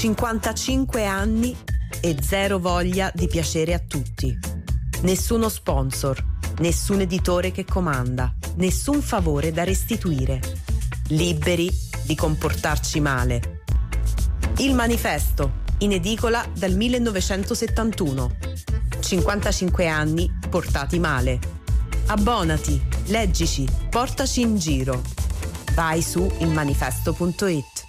55 anni e zero voglia di piacere a tutti. Nessuno sponsor, nessun editore che comanda, nessun favore da restituire. Liberi di comportarci male. Il Manifesto, in edicola dal 1971. 55 anni portati male. Abbonati, leggici, portaci in giro. Vai su ilmanifesto.it.